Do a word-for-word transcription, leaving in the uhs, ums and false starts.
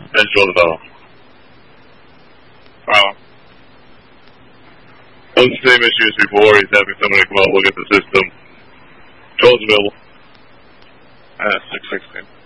And show the fellow. Wow. Well, the same issue as before. He's having somebody come out, look at the system. Controls available. Uh, six sixteen.